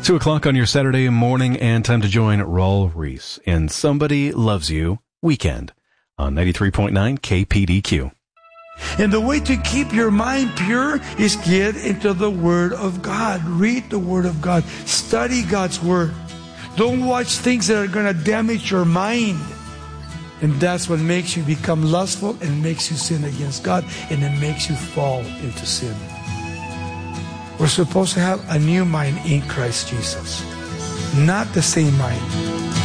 2 o'clock on your Saturday morning, and time to join Raul Reese in Somebody Loves You Weekend on 93.9 KPDQ. And the way to keep your mind pure is get into the Word of God. Read the Word of God. Study God's Word. Don't watch things that are going to damage your mind. And that's what makes you become lustful and makes you sin against God, and it makes you fall into sin. We're supposed to have a new mind in Christ Jesus, not the same mind.